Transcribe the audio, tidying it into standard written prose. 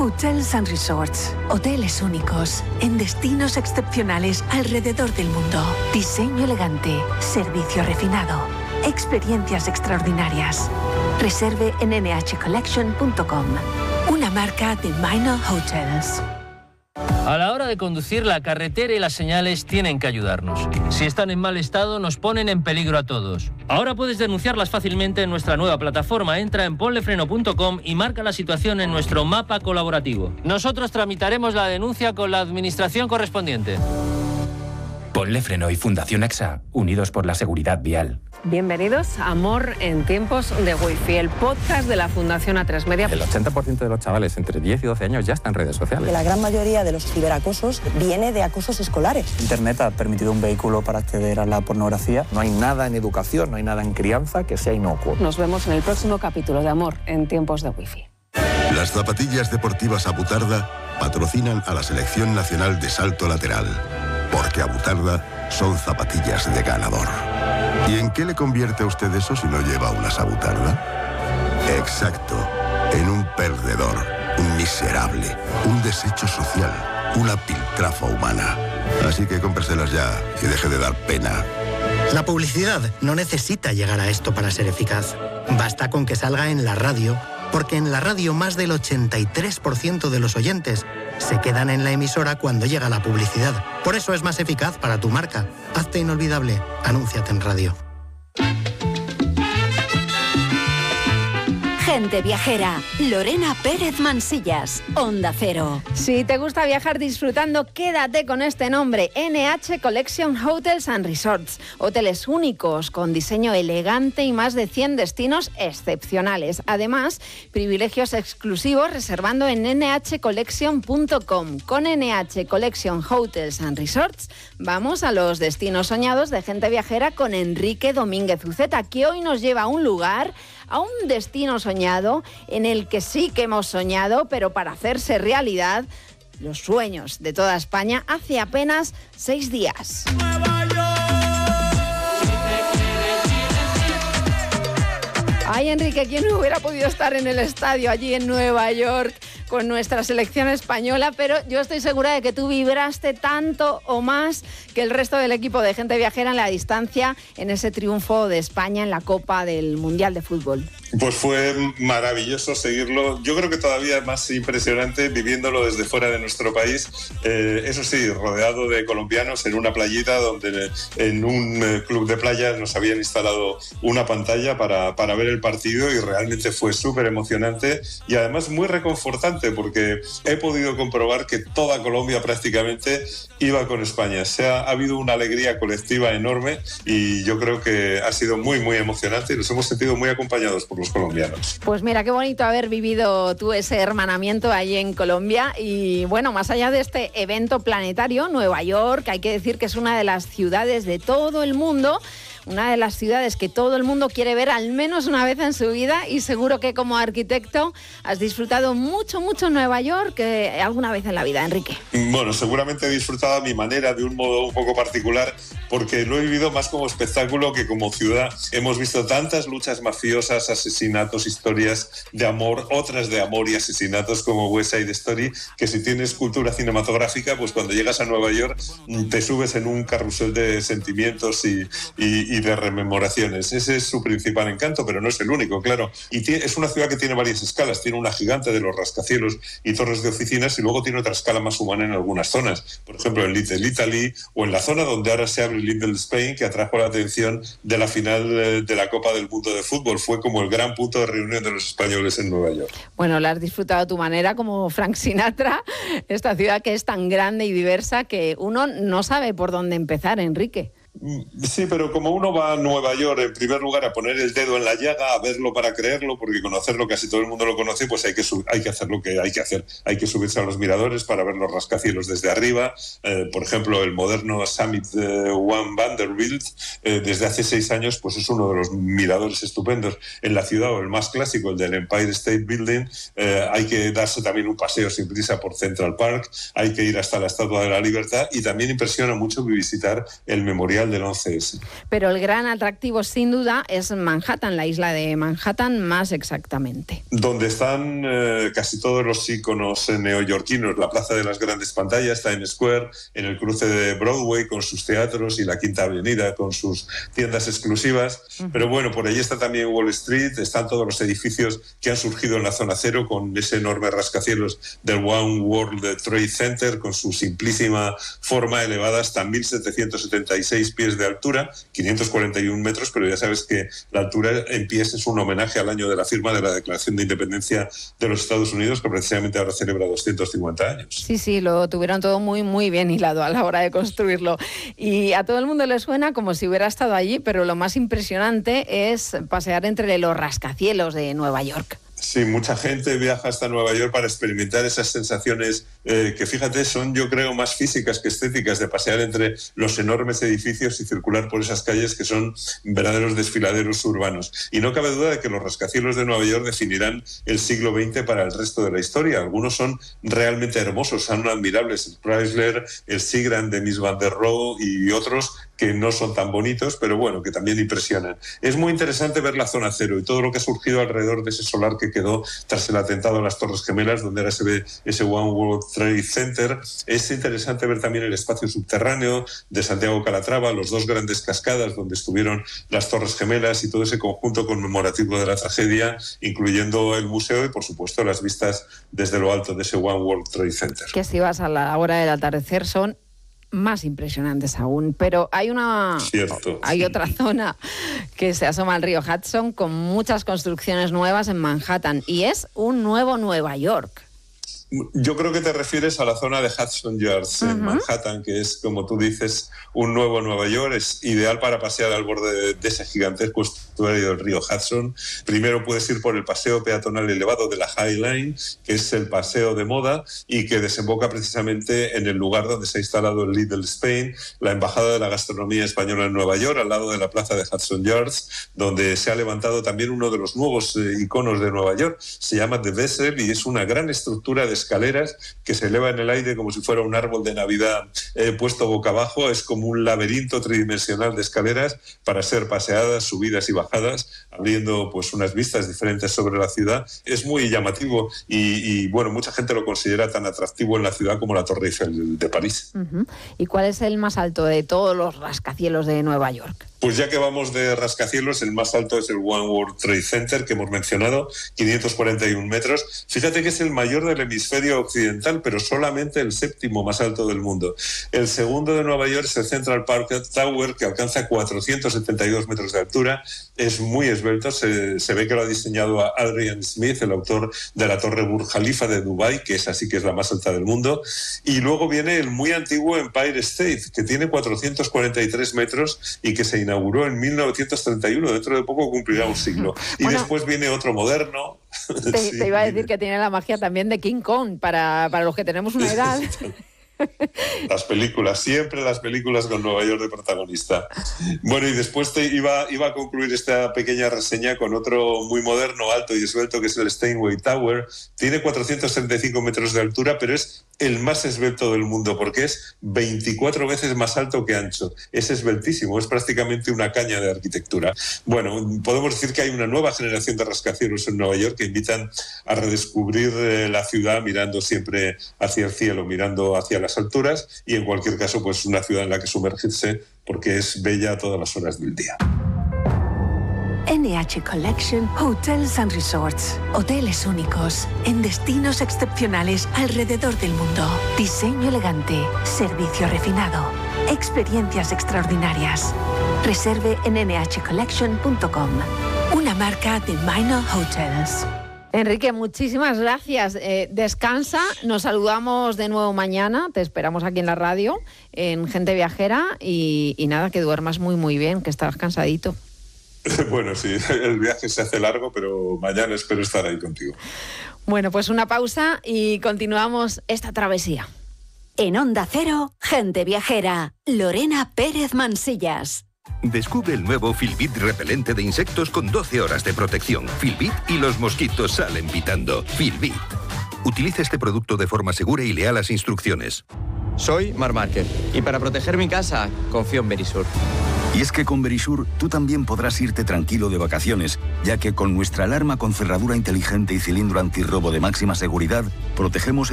Hotels & Resorts. Hoteles únicos en destinos excepcionales alrededor del mundo. Diseño elegante, servicio refinado, experiencias extraordinarias. Reserve en nhcollection.com. Una marca de Minor Hotels. A la hora de conducir, la carretera y las señales tienen que ayudarnos. Si están en mal estado, nos ponen en peligro a todos. Ahora puedes denunciarlas fácilmente en nuestra nueva plataforma. Entra en ponlefreno.com y marca la situación en nuestro mapa colaborativo. Nosotros tramitaremos la denuncia con la administración correspondiente. Ponle Freno y Fundación AXA, unidos por la seguridad vial. Bienvenidos a Amor en tiempos de Wi-Fi, el podcast de la Fundación A3 Media. El 80% de los chavales entre 10 y 12 años ya están en redes sociales. La gran mayoría de los ciberacosos viene de acosos escolares. Internet ha permitido un vehículo para acceder a la pornografía. No hay nada en educación, no hay nada en crianza que sea inocuo. Nos vemos en el próximo capítulo de Amor en tiempos de Wi-Fi. Las zapatillas deportivas Abutarda patrocinan a la Selección Nacional de Salto Lateral, porque Abutarda son zapatillas de ganador. ¿Y en qué le convierte a usted eso si no lleva unas Abutarda? Exacto, en un perdedor, un miserable, un desecho social, una piltrafa humana. Así que cómpreselas ya y deje de dar pena. La publicidad no necesita llegar a esto para ser eficaz. Basta con que salga en la radio, porque en la radio más del 83% de los oyentes se quedan en la emisora cuando llega la publicidad. Por eso es más eficaz para tu marca. Hazte inolvidable. Anúnciate en radio. Gente viajera, Lorena Pérez Mansillas, Onda Cero. Si te gusta viajar disfrutando, quédate con este nombre, NH Collection Hotels & Resorts. Hoteles únicos, con diseño elegante y más de 100 destinos excepcionales. Además, privilegios exclusivos reservando en nhcollection.com. Con NH Collection Hotels & Resorts, vamos a los destinos soñados de Gente Viajera con Enrique Domínguez Uceta, que hoy nos lleva a un lugar, a un destino soñado, en el que sí que hemos soñado, pero para hacerse realidad los sueños de toda España hace apenas 6 días. Ay, Enrique, ¿quién hubiera podido estar en el estadio allí en Nueva York con nuestra selección española? Pero yo estoy segura de que tú vibraste tanto o más que el resto del equipo de Gente Viajera en la distancia en ese triunfo de España en la Copa del Mundial de Fútbol. Pues fue maravilloso seguirlo. Yo creo que todavía más impresionante viviéndolo desde fuera de nuestro país. Eso sí, rodeado de colombianos en una playita donde en un club de playa nos habían instalado una pantalla para ver el partido y realmente fue súper emocionante y además muy reconfortante porque he podido comprobar que toda Colombia prácticamente iba con España. Ha habido una alegría colectiva enorme y yo creo que ha sido muy, muy emocionante y nos hemos sentido muy acompañados por los colombianos. Pues mira, qué bonito haber vivido tú ese hermanamiento allí en Colombia y bueno, más allá de este evento planetario, Nueva York, hay que decir que es una de las ciudades de todo el mundo, una de las ciudades que todo el mundo quiere ver al menos una vez en su vida y seguro que como arquitecto has disfrutado mucho, mucho Nueva York alguna vez en la vida, Enrique. Bueno, seguramente he disfrutado a mi manera, de un modo un poco particular, porque lo he vivido más como espectáculo que como ciudad. Hemos visto tantas luchas mafiosas, asesinatos, historias de amor, otras de amor y asesinatos como West Side Story, que si tienes cultura cinematográfica, pues cuando llegas a Nueva York te subes en un carrusel de sentimientos y de rememoraciones. Ese es su principal encanto, pero no es el único, claro. Y es una ciudad que tiene varias escalas. Tiene una gigante de los rascacielos y torres de oficinas y luego tiene otra escala más humana en algunas zonas. Por ejemplo, en Little Italy o en la zona donde ahora se abre Little Spain, que atrajo la atención de la final de la Copa del Mundo de Fútbol. Fue como el gran punto de reunión de los españoles en Nueva York. Bueno, la has disfrutado a tu manera como Frank Sinatra, esta ciudad que es tan grande y diversa que uno no sabe por dónde empezar, Enrique. Sí, pero como uno va a Nueva York, en primer lugar, a poner el dedo en la llaga, a verlo para creerlo, porque conocerlo casi todo el mundo lo conoce, pues hay que hacer lo que hay que hacer. Hay que subirse a los miradores para ver los rascacielos desde arriba. Por ejemplo, el moderno Summit One Vanderbilt, desde hace 6 años, pues es uno de los miradores estupendos en la ciudad, o el más clásico, el del Empire State Building. Hay que darse también un paseo sin prisa por Central Park, hay que ir hasta la Estatua de la Libertad y también impresiona mucho visitar el Memorial del 11S. Pero el gran atractivo, sin duda, es Manhattan, la isla de Manhattan más exactamente. Donde están casi todos los íconos neoyorquinos, la Plaza de las Grandes Pantallas, Times Square, en el cruce de Broadway con sus teatros y la Quinta Avenida con sus tiendas exclusivas. Pero bueno, por ahí está también Wall Street, están todos los edificios que han surgido en la zona cero con ese enorme rascacielos del One World Trade Center con su simplísima forma elevada hasta 1.776 pies de altura, 541 metros, pero ya sabes que la altura en pies es un homenaje al año de la firma de la Declaración de Independencia de los Estados Unidos, que precisamente ahora celebra 250 años. Sí, lo tuvieron todo muy bien hilado a la hora de construirlo. Y a todo el mundo le suena como si hubiera estado allí, pero lo más impresionante es pasear entre los rascacielos de Nueva York. Sí, mucha gente viaja hasta Nueva York para experimentar esas sensaciones que, fíjate, son, yo creo, más físicas que estéticas, de pasear entre los enormes edificios y circular por esas calles que son verdaderos desfiladeros urbanos. Y no cabe duda de que los rascacielos de Nueva York definirán el siglo XX para el resto de la historia. Algunos son realmente hermosos, son admirables. El Chrysler, el Seagram de Mies van der Rohe y otros que no son tan bonitos, pero bueno, que también impresionan. Es muy interesante ver la zona cero y todo lo que ha surgido alrededor de ese solar que quedó tras el atentado a las Torres Gemelas, donde ahora se ve ese One World Trade Center. Es interesante ver también el espacio subterráneo de Santiago Calatrava, los dos grandes cascadas donde estuvieron las Torres Gemelas y todo ese conjunto conmemorativo de la tragedia, incluyendo el museo y, por supuesto, las vistas desde lo alto de ese One World Trade Center. Que si vas a la hora del atardecer son más impresionantes aún, pero hay otra zona que se asoma al río Hudson con muchas construcciones nuevas en Manhattan y es un nuevo Nueva York. Yo creo que te refieres a la zona de Hudson Yards en Manhattan, que es, como tú dices, un nuevo Nueva York. Es ideal para pasear al borde de ese gigantesco estuario del río Hudson. Primero puedes ir por el paseo peatonal elevado de la High Line, que es el paseo de moda y que desemboca precisamente en el lugar donde se ha instalado el Lidl Spain, la embajada de la gastronomía española en Nueva York, al lado de la plaza de Hudson Yards, donde se ha levantado también uno de los nuevos iconos de Nueva York. Se llama The Vessel y es una gran estructura de escaleras que se eleva en el aire como si fuera un árbol de Navidad puesto boca abajo. Es como un laberinto tridimensional de escaleras para ser paseadas, subidas y bajadas, abriendo pues unas vistas diferentes sobre la ciudad. Es muy llamativo y bueno, mucha gente lo considera tan atractivo en la ciudad como la Torre Eiffel de París. ¿Y cuál es el más alto de todos los rascacielos de Nueva York? Pues ya que vamos de rascacielos, el más alto es el One World Trade Center, que hemos mencionado, 541 metros. Fíjate que es el mayor del hemisferio occidental, pero solamente el séptimo más alto del mundo. El segundo de Nueva York es el Central Park Tower, que alcanza 472 metros de altura. Es muy esbelto, se ve que lo ha diseñado Adrian Smith, el autor de la Torre Burj Khalifa de Dubái, que es así que es la más alta del mundo. Y luego viene el muy antiguo Empire State, que tiene 443 metros y que se inauguró en 1931, dentro de poco cumplirá un siglo. Y después viene otro moderno. Te iba a decir que tiene la magia también de King Kong, para los que tenemos una edad. Las películas, siempre las películas con Nueva York de protagonista. Bueno, y después iba a concluir esta pequeña reseña con otro muy moderno, alto y esbelto, que es el Steinway Tower. Tiene 435 metros de altura, pero es el más esbelto del mundo porque es 24 veces más alto que ancho. Es esbeltísimo, es prácticamente una caña de arquitectura. Bueno, podemos decir que hay una nueva generación de rascacielos en Nueva York que invitan a redescubrir la ciudad mirando siempre hacia el cielo, mirando hacia las alturas, y en cualquier caso pues una ciudad en la que sumergirse porque es bella a todas las horas del día. NH Collection Hotels and Resorts. Hoteles únicos en destinos excepcionales alrededor del mundo. Diseño elegante, servicio refinado, experiencias extraordinarias. Reserve en nhcollection.com. Una marca de Minor Hotels. Enrique, muchísimas gracias. Descansa, nos saludamos de nuevo mañana, te esperamos aquí en la radio, en Gente Viajera, y nada, que duermas muy bien, que estarás cansadito. Bueno, sí, el viaje se hace largo, pero mañana espero estar ahí contigo. Bueno, pues una pausa y continuamos esta travesía. En Onda Cero, Gente Viajera, Lorena Pérez Mansillas. Descubre el nuevo Filbit repelente de insectos con 12 horas de protección. Filbit y los mosquitos salen pitando. Filbit. Utiliza este producto de forma segura y lea las instrucciones. Soy Mar Márquez y para proteger mi casa confío en Verisur. Y es que con Verisur tú también podrás irte tranquilo de vacaciones, ya que con nuestra alarma con cerradura inteligente y cilindro antirrobo de máxima seguridad, protegemos